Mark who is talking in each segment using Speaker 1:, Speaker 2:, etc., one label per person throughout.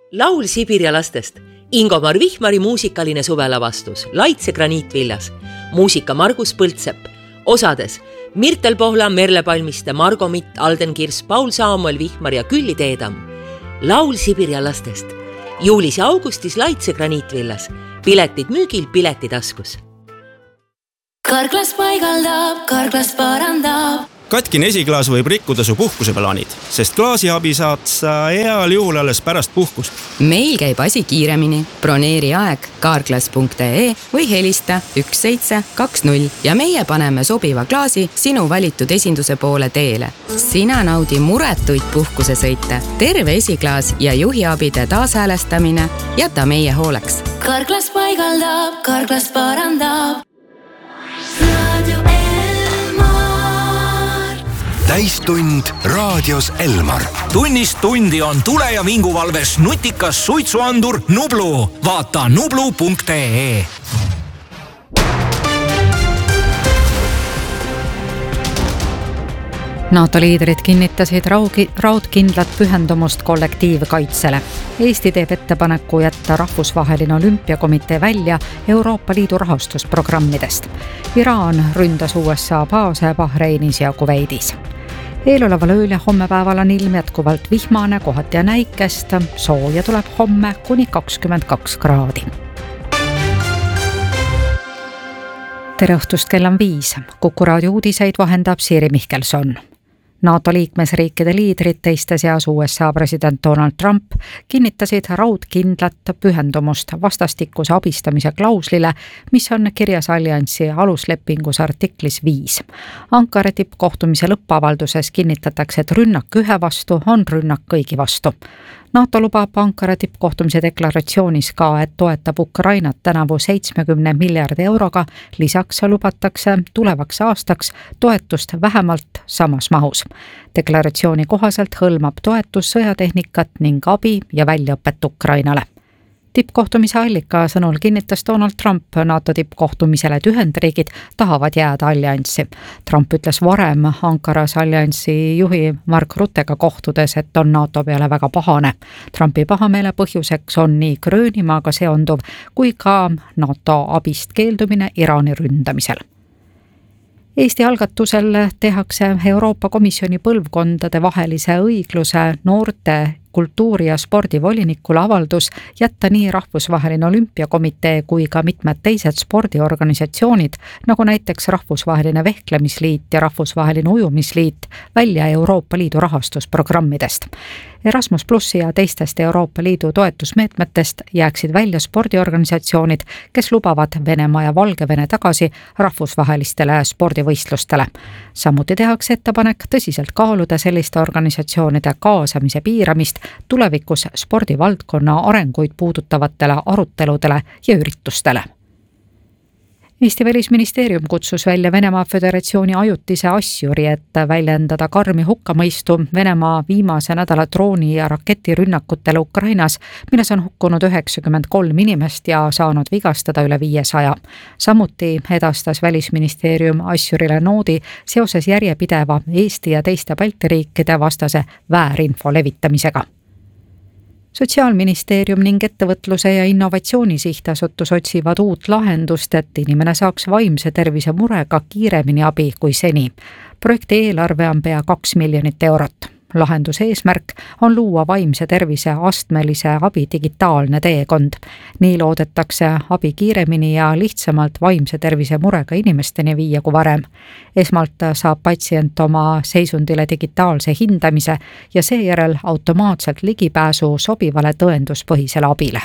Speaker 1: Laul Sibiria lastest. Ingomar Vihmari muusikaline suvelavastus. Laitse graniitviljas. Muusika Margus Põldsepp. Osades Mirtel Pohla, Merle Palmiste, Margo Mitt, Alden Kirs, Paul Saamuel Vihmar ja Külli Teedam. Laul Sibiria lastest. Juulis ja augustis Laitse graniitvillas. Piletid müügil, piletitaskus.
Speaker 2: Karklas paigaldab, karklas parandab.
Speaker 3: Katkine esiklaas võib rikkuda su puhkuseplaanid, sest klaasiabi saad sa heal juhul alles pärast puhkust.
Speaker 4: Meil käib asi kiiremini. Broneeri aeg karklas.ee või helista 1720 ja meie paneme sobiva klaasi sinu valitud esinduse poole teele. Sina naudi muretuid puhkusesõite. Terve esiklaas ja juhiabide taashäälestamine jäta meie hooleks.
Speaker 2: Karklas paigaldab, karklas parandab.
Speaker 5: Täistund raadios Elmar.
Speaker 6: Tunnist tundi on tule- ja vinguvalves nutikas suitsuandur Nublu. Vaata nublu.ee.
Speaker 7: NATO liidrid kinnitasid raudkindlat pühendumust kollektiivkaitsele. Eesti teeb ettepaneku jätta rahvusvaheline olümpiakomitee välja Euroopa Liidu rahastusprogrammidest. Iraan ründas USA baase Bahreinis ja Kuveidis. Eeloleval ööl ja hommepäeval on ilm jätkuvalt vihmane, kohati ja näikest. Sooja tuleb homme kuni 22 kraadi. Tere õhtust, kell on 5. Kuku raadio uudiseid vahendab Siiri Mihkelson. NATO liikmesriikide liidrid, teiste seas USA president Donald Trump, kinnitasid raudkindlat pühendumust vastastikuse abistamise klauslile, mis on kirjas alliansi aluslepingus artiklis 5. Ankara tippkohtumise lõppavalduses kinnitatakse, et rünnak ühe vastu on rünnak kõigi vastu. NATO lubab Ankara tippkohtumise deklaratsioonis ka, et toetab Ukrainat tänavu 70 miljardi euroga. Lisaks lubatakse tulevaks aastaks toetust vähemalt samas mahus. Deklaratsiooni kohaselt hõlmab toetus sõjatehnikat ning abi ja väljaõpet Ukrainale. Tippkohtumise allika sõnul kinnitas Donald Trump NATO tippkohtumisele, et Ühendriigid tahavad jääda allianssi. Trump ütles varem Ankaras allianssi juhi Mark Ruttega kohtudes, et on NATO peale väga pahane. Trumpi pahameele põhjuseks on nii Gröönimaaga seonduv kui ka NATO abist keeldumine Iraani ründamisel. Eesti algatusel tehakse Euroopa Komisjoni põlvkondade vahelise õigluse, noorte, kultuuri- ja spordivolinikule avaldus jätta nii Rahvusvaheline Olümpiakomitee kui ka mitmed teised spordiorganisatsioonid, nagu näiteks Rahvusvaheline Vehklemisliit ja Rahvusvaheline Ujumisliit, välja Euroopa Liidu rahastusprogrammidest. Erasmus Plussi ja teistest Euroopa Liidu toetusmeetmetest jääksid välja spordiorganisatsioonid, kes lubavad Venemaa ja Valgevene tagasi rahvusvahelistele spordivõistlustele. Samuti tehakse ettepanek tõsiselt kaaluda selliste organisatsioonide kaasamise piiramist tulevikus spordivaldkonna arenguid puudutavatele aruteludele ja üritustele. Eesti Välisministeerium kutsus välja Venemaa Föderatsiooni ajutise asjuri, et väljendada karmi hukkamõistu Venemaa viimase nädala drooni- ja raketirünnakutele Ukrainas, milles on hukkunud 93 inimest ja saanud vigastada üle 500. Samuti edastas Välisministeerium asjurile noodi seoses järjepideva Eesti ja teiste Balti riikide vastase väärinfo levitamisega. Sotsiaalministeerium ning Ettevõtluse ja Innovatsiooni Sihtasutus otsivad uut lahendust, et inimene saaks vaimse tervise murega kiiremini abi kui seni. Projekti eelarve on pea 2 miljonit eurot. Lahenduse eesmärk on luua vaimse tervise astmelise abi digitaalne teekond. Nii loodetakse abi kiiremini ja lihtsamalt vaimse tervise murega inimesteni viia kui varem. Esmalt saab patsient oma seisundile digitaalse hindamise ja seejärel automaatselt ligipääsu sobivale tõenduspõhisele abile.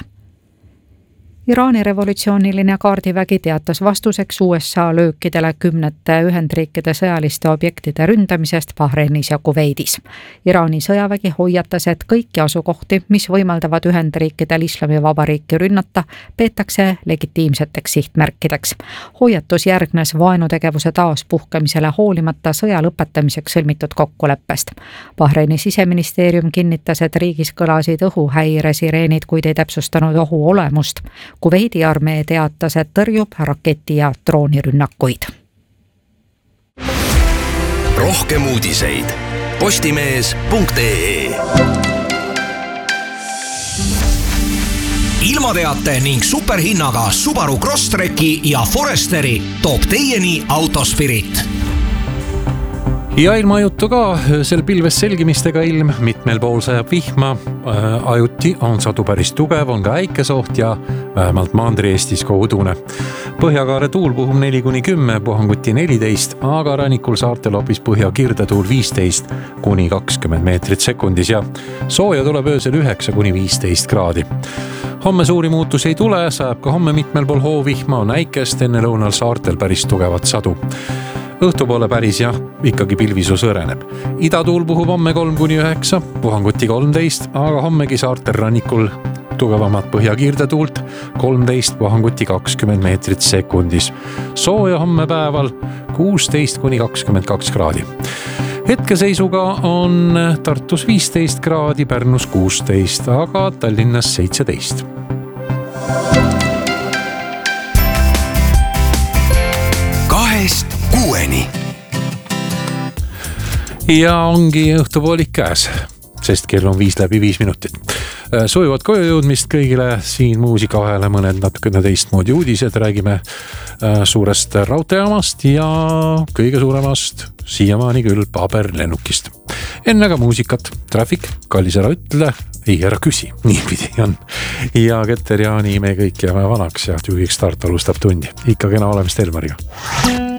Speaker 7: Iraani revolutsiooniline kaardivägi teatas vastuseks USA löökidele 10 Ühendriikide sõjaliste objektide ründamisest Bahreinis ja Kuveidis. Iraani sõjavägi hoiatas, et kõiki asukohti, mis võimaldavad Ühendriikidel Islamivabariiki rünnata, peetakse legitiimseteks sihtmärkideks. Hoiatus järgnes vaenutegevuse taaspuhkemisele hoolimata sõja lõpetamiseks sõlmitud kokkuleppest. Bahreini siseministeerium kinnitas, et riigis kõlasid õhuhäiresireenid, kuid ei täpsustanud ohu olemust. Kuveidi armee teatas, et tõrjub raketi- ja droonirünnakuid.
Speaker 5: Rohkem uudiseid postimees.ee
Speaker 6: ilmateate ning superhinnaga Subaru Crosstreki ja Foresteri toob teieni Autospirit.
Speaker 8: Ja ilmajuttu ka, öösel pilves selgimistega ilm, mitmel pool sajab vihma, ajuti on sadu päris tugev, on ka äikesoht ja vähemalt Mandri-Eestis kogutune. Põhjakaare tuul puhub 4-10, puhanguti 14, aga rannikul saartel hoopis põhja kirdetuul 15-20 meetrit sekundis ja sooja tuleb öösel 9-15 kraadi. Homme suuri muutusi ei tule, sajab ka homme mitmel pool hoovihma, on äikest, enne lõunal saartel päris tugevat sadu. Õhtupoole päris jah, ikkagi pilvisus õreneb. Idatuul puhub homme 3-9, puhanguti 13, aga hommegi saartel rannikul tugevamat põhjakiirdetuult 13, puhanguti 20 meetrit sekundis. Sooja homme päeval 16-22 kraadi. Hetkeseisuga on Tartus 15 kraadi, Pärnus 16, aga Tallinnas 17. Ja ongi õhtupoolik käes, sest kell on 5:05. Sujuvad koju jõudmist kõigile siin muusikavahele mõned natukene teistmoodi uudised. Räägime suurest raudteejaamast ja kõige suuremast siiamaani küll paberlennukist. Enne ka muusikat, Traffic, kallis ära ütle, ei ära küsi, niipidi on. Ja Keter Jaani, me kõik jääme vanaks ja tüügiks start alustab tundi. Ikka kena olemist Elmariga.